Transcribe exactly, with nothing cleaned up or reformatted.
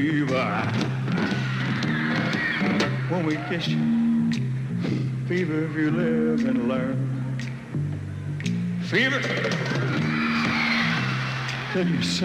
Fever. When we kiss you, fever if you live and learn. Fever till you